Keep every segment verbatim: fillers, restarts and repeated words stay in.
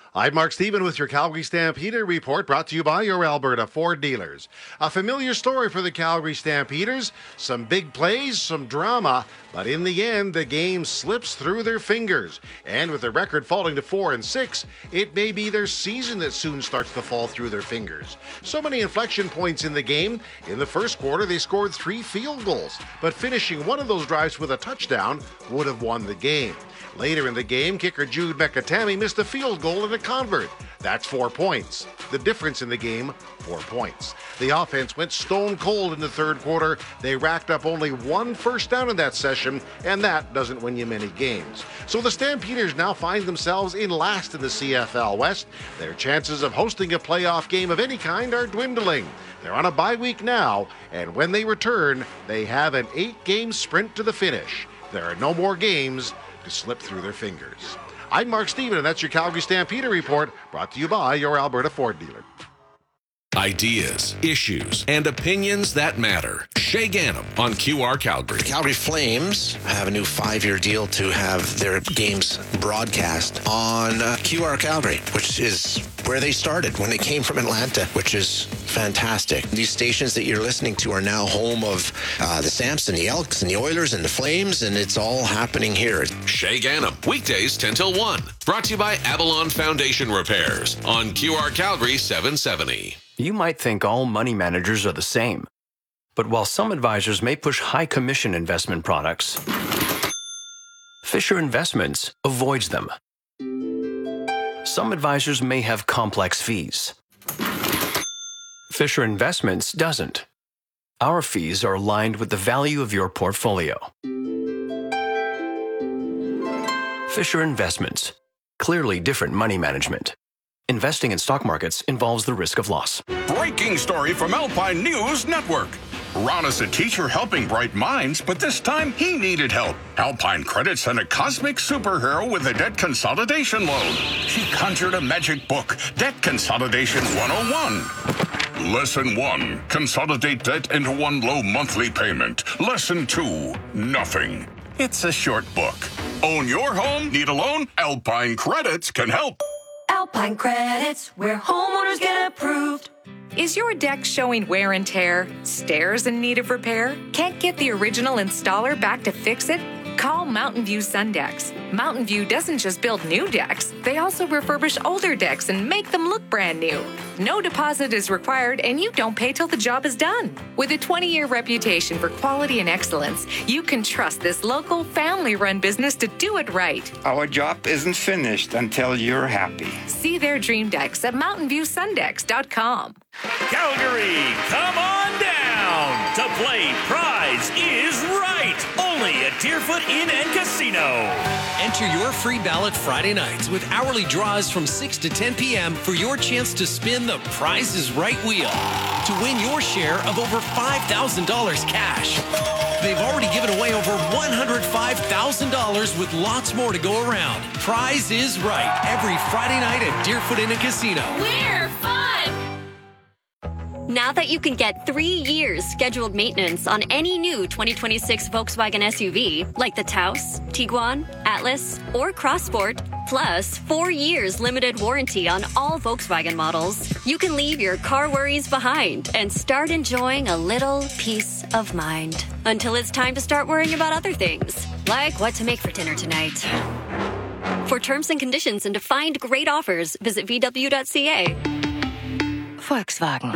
I'm Mark Stephen with your Calgary Stampeder report, brought to you by your Alberta Ford dealers. A familiar story for the Calgary Stampeders. Some big plays, some drama, but in the end, the game slips through their fingers. And with the record falling to four and six, it may be their season that soon starts to fall through their fingers. So many inflection points in the game. In the first quarter, they scored three field goals, but finishing one of those drives with a touchdown would have won the game. Later in the game, kicker Jude Mekatami missed a field goal and a convert. That's four points. The difference in the game, four points. The offense went stone cold in the third quarter. They racked up only one first down in that session, and that doesn't win you many games. So the Stampeders now find themselves in last in the C F L West. Their chances of hosting a playoff game of any kind are dwindling. They're on a bye week now, and when they return, they have an eight-game sprint to the finish. There are no more games to slip through their fingers. I'm Mark Stephen, and that's your Calgary Stampeder report, brought to you by your Alberta Ford dealer. Ideas, issues, and opinions that matter. Shay Gannam on Q R Calgary. The Calgary Flames have a new five-year deal to have their games broadcast on uh, Q R Calgary, which is where they started when they came from Atlanta, which is fantastic. These stations that you're listening to are now home of uh, the Samps and the Elks and the Oilers and the Flames, and it's all happening here. Shay Gannam, weekdays ten till one. Brought to you by Avalon Foundation Repairs on Q R Calgary seven seventy. You might think all money managers are the same. But while some advisors may push high commission investment products, Fisher Investments avoids them. Some advisors may have complex fees. Fisher Investments doesn't. Our fees are aligned with the value of your portfolio. Fisher Investments. Clearly different money management. Investing in stock markets involves the risk of loss. Breaking story from Alpine News Network. Ron is a teacher helping bright minds, but this time he needed help. Alpine Credit sent a cosmic superhero with a debt consolidation loan. She conjured a magic book, Debt Consolidation one oh one. Lesson one, consolidate debt into one low monthly payment. Lesson two, nothing. It's a short book. Own your home? Need a loan? Alpine Credits can help. Alpine Credits, where homeowners get approved. Is your deck showing wear and tear? Stairs in need of repair? Can't get the original installer back to fix it? Call Mountain View Sundecks. Mountain View doesn't just build new decks, they also refurbish older decks and make them look brand new. No deposit is required and you don't pay till the job is done. With a twenty-year reputation for quality and excellence, you can trust this local family-run business to do it right. Our job isn't finished until you're happy. See their dream decks at mountain view sundecks dot com. Calgary, come on down to play Prize is Right, only at Deerfoot Inn and Casino. Enter your free ballot Friday nights with hourly draws from six to ten p.m. for your chance to spin the Prize is Right wheel to win your share of over five thousand dollars cash. They've already given away over one hundred five thousand dollars with lots more to go around. Prize is Right every Friday night at Deerfoot Inn and Casino. We're fun! Now that you can get three years scheduled maintenance on any new twenty twenty-six Volkswagen S U V, like the Taos, Tiguan, Atlas, or Crossport, plus four years limited warranty on all Volkswagen models, you can leave your car worries behind and start enjoying a little peace of mind. Until it's time to start worrying about other things, like what to make for dinner tonight. For terms and conditions and to find great offers, visit v w dot c a. Volkswagen.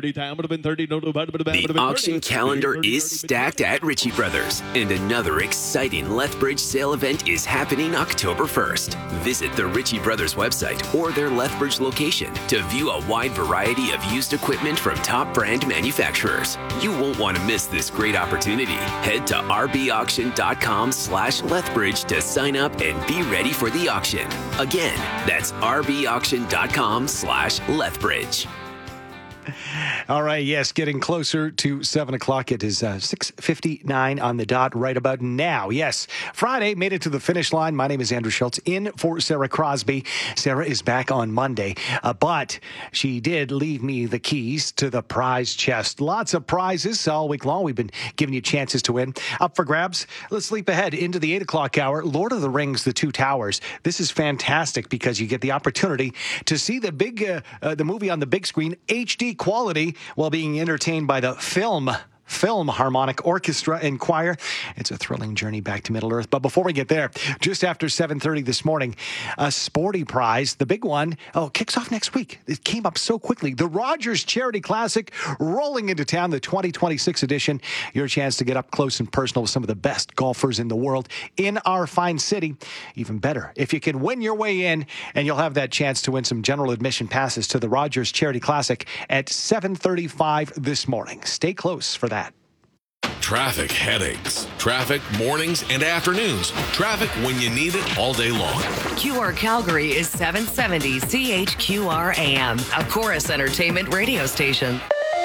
The auction calendar is stacked at Ritchie Brothers, and another exciting Lethbridge sale event is happening October first. Visit the Ritchie Brothers website or their Lethbridge location to view a wide variety of used equipment from top brand manufacturers. You won't want to miss this great opportunity. Head to r b auction dot com slash Lethbridge to sign up and be ready for the auction. Again, that's r b auction dot com slash Lethbridge. All right, yes, getting closer to seven o'clock. It is uh, six fifty-nine on the dot right about now. Yes, Friday made it to the finish line. My name is Andrew Schultz, in for Sarah Crosby. Sarah is back on Monday, uh, but she did leave me the keys to the prize chest. Lots of prizes all week long. We've been giving you chances to win. Up for grabs. Let's leap ahead into the eight o'clock hour. Lord of the Rings, The Two Towers. This is fantastic because you get the opportunity to see the big, uh, uh, the movie on the big screen, H D quality, while being entertained by the film Film Harmonic Orchestra and Choir. It's a thrilling journey back to Middle-earth. But before we get there, just after seven thirty this morning, a sporty prize, the big one, oh, kicks off next week. It came up so quickly. The Rogers Charity Classic rolling into town, the twenty twenty-six edition. Your chance to get up close and personal with some of the best golfers in the world in our fine city. Even better, if you can win your way in, and you'll have that chance to win some general admission passes to the Rogers Charity Classic at seven thirty-five this morning. Stay close for that. Traffic headaches. Traffic mornings and afternoons. Traffic when you need it all day long. Q R Calgary is seven seventy C H Q R A M, a Chorus Entertainment radio station.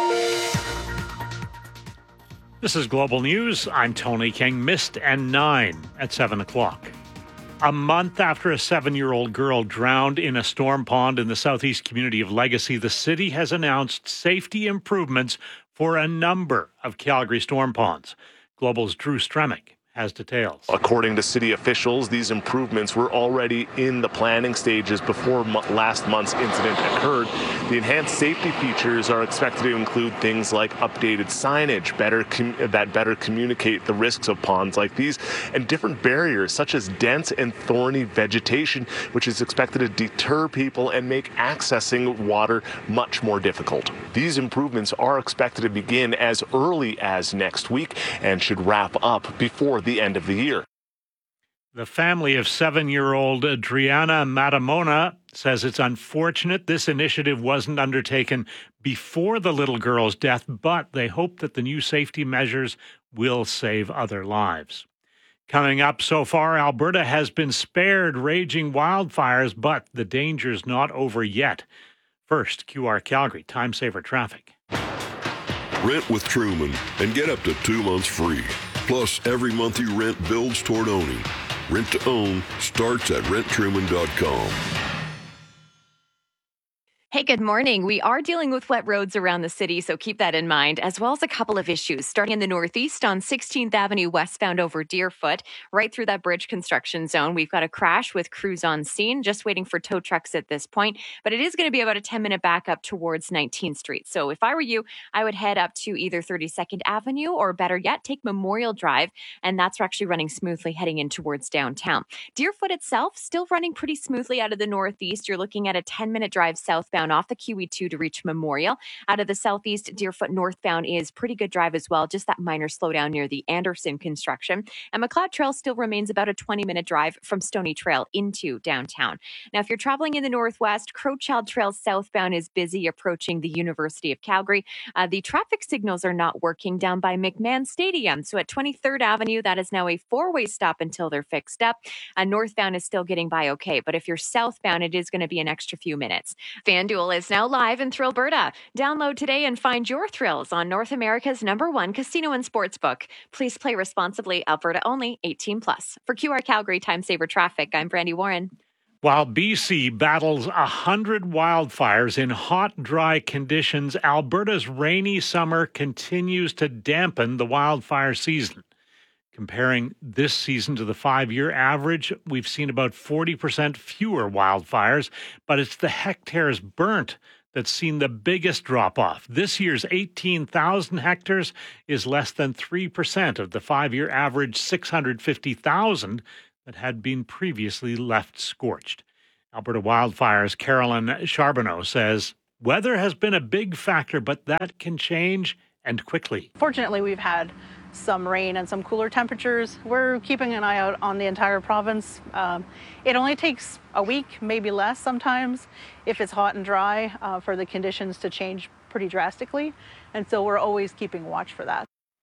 This is Global News. I'm Tony King. Mist and nine at seven o'clock. A month after a seven-year-old girl drowned in a storm pond in the southeast community of Legacy, the city has announced safety improvements for a number of Calgary storm ponds. Global's Drew Stremick has details. According to city officials, these improvements were already in the planning stages before mo- last month's incident occurred. The enhanced safety features are expected to include things like updated signage, better com- that better communicate the risks of ponds like these, and different barriers such as dense and thorny vegetation, which is expected to deter people and make accessing water much more difficult. These improvements are expected to begin as early as next week and should wrap up before the end of the year. The family of seven-year-old Adriana Matamona says it's unfortunate this initiative wasn't undertaken before the little girl's death, but they hope that the new safety measures will save other lives. Coming up, so far, Alberta has been spared raging wildfires, but the danger's not over yet. First, Q R Calgary, time saver traffic. Rent with Truman and get up to two months free. Plus, every month you rent builds toward owning. Rent to own starts at rent truman dot com. Hey, good morning. We are dealing with wet roads around the city, so keep that in mind, as well as a couple of issues. Starting in the northeast on sixteenth Avenue westbound over Deerfoot, right through that bridge construction zone. We've got a crash with crews on scene, just waiting for tow trucks at this point, but it is going to be about a ten-minute backup towards nineteenth Street. So if I were you, I would head up to either thirty-second Avenue or better yet, take Memorial Drive, and that's actually running smoothly heading in towards downtown. Deerfoot itself still running pretty smoothly out of the northeast. You're looking at a ten-minute drive southbound off the Q E two to reach Memorial. Out of the southeast, Deerfoot northbound is pretty good drive as well, just that minor slowdown near the Anderson construction. And McLeod Trail still remains about a twenty-minute drive from Stony Trail into downtown. Now, if you're traveling in the northwest, Crowchild Trail southbound is busy approaching the University of Calgary. Uh, the traffic signals are not working down by McMahon Stadium. So at twenty-third Avenue, that is now a four-way stop until they're fixed up. Uh, northbound is still getting by okay, but if you're southbound, it is going to be an extra few minutes. FanDuel is now live in Thrillberta. Download today and find your thrills on North America's number one casino and sportsbook. Please play responsibly. Alberta only, eighteen plus. For Q R Calgary Time Saver Traffic, I'm Brandy Warren. While B C battles one hundred wildfires in hot, dry conditions, Alberta's rainy summer continues to dampen the wildfire season. Comparing this season to the five-year average, we've seen about forty percent fewer wildfires, but it's the hectares burnt that's seen the biggest drop-off. This year's eighteen thousand hectares is less than three percent of the five-year average six hundred fifty thousand that had been previously left scorched. Alberta Wildfires' Carolyn Charbonneau says, weather has been a big factor, but that can change, and quickly. Fortunately, we've had some rain and some cooler temperatures. We're keeping an eye out on the entire province. Um, it only takes a week, maybe less sometimes, if it's hot and dry, uh, for the conditions to change pretty drastically. And so we're always keeping watch for that.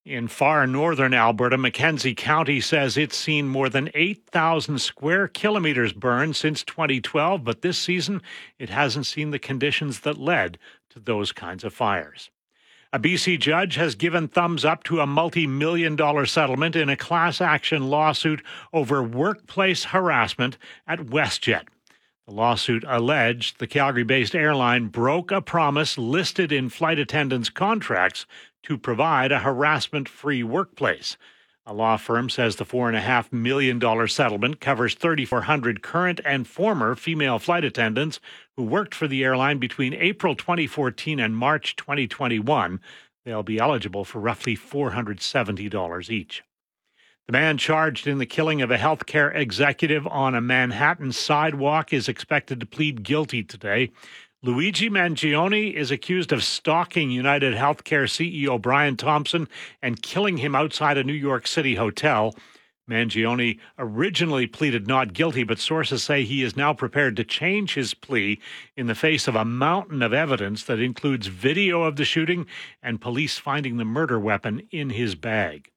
In far northern Alberta, Mackenzie County says it's seen more than eight thousand square kilometers burned since twenty twelve, but this season it hasn't seen the conditions that led to those kinds of fires. A B C judge has given thumbs up to a multi-million dollar settlement in a class action lawsuit over workplace harassment at WestJet. The lawsuit alleged the Calgary-based airline broke a promise listed in flight attendants' contracts to provide a harassment-free workplace. A law firm says the four point five million dollars settlement covers three thousand four hundred current and former female flight attendants who worked for the airline between April twenty fourteen and March twenty twenty-one. They'll be eligible for roughly four hundred seventy dollars each. The man charged in the killing of a healthcare executive on a Manhattan sidewalk is expected to plead guilty today. Luigi Mangione is accused of stalking United Healthcare C E O Brian Thompson and killing him outside a New York City hotel. Mangione originally pleaded not guilty, but sources say he is now prepared to change his plea in the face of a mountain of evidence that includes video of the shooting and police finding the murder weapon in his bag.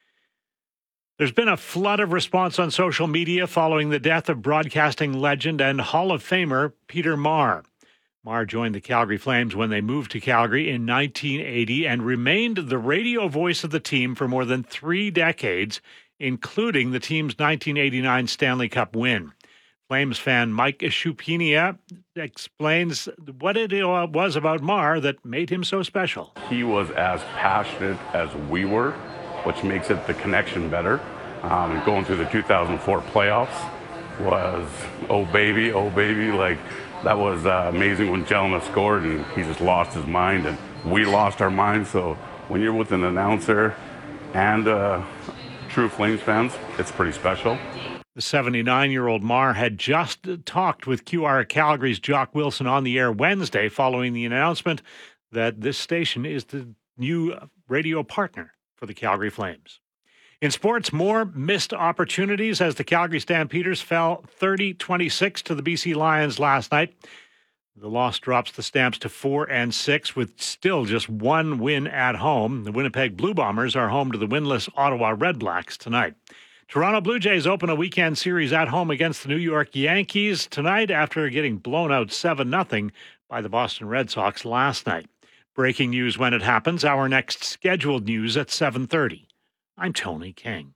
There's been a flood of response on social media following the death of broadcasting legend and Hall of Famer Peter Maher. Maher joined the Calgary Flames when they moved to Calgary in nineteen eighty and remained the radio voice of the team for more than three decades, including the team's nineteen eighty-nine Stanley Cup win. Flames fan Mike Shupinia explains what it was about Maher that made him so special. He was as passionate as we were, which makes it the connection better. Um, going through the two thousand four playoffs was, oh baby, oh baby, like that was uh, amazing when Jelena scored and he just lost his mind and we lost our minds. So when you're with an announcer and uh, true Flames fans, it's pretty special. The seventy-nine-year-old Maher had just talked with Q R Calgary's Jock Wilson on the air Wednesday following the announcement that this station is the new radio partner for the Calgary Flames. In sports, more missed opportunities as the Calgary Stampeders fell thirty twenty-six to the B C Lions last night. The loss drops the Stamps to four and six with still just one win at home. The Winnipeg Blue Bombers are home to the winless Ottawa Redblacks tonight. Toronto Blue Jays open a weekend series at home against the New York Yankees tonight after getting blown out seven nothing by the Boston Red Sox last night. Breaking news when it happens. Our next scheduled news at seven thirty. I'm Tony King.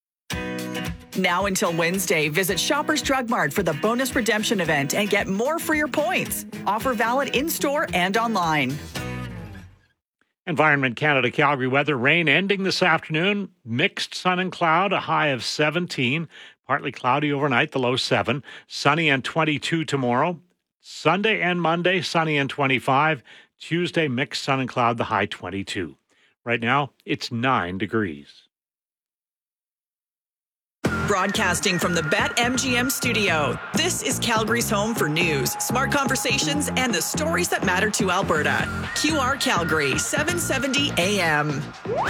Now until Wednesday, visit Shoppers Drug Mart for the bonus redemption event and get more for your points. Offer valid in-store and online. Environment Canada Calgary weather. Rain ending this afternoon. Mixed sun and cloud, a high of seventeen. Partly cloudy overnight, the low seven. Sunny and twenty-two tomorrow. Sunday and Monday, sunny and twenty-five. Tuesday, mixed sun and cloud, the high twenty-two. Right now, it's nine degrees. Broadcasting from the BetMGM studio, this is Calgary's home for news, smart conversations, and the stories that matter to Alberta. Q R Calgary, seven seventy A M.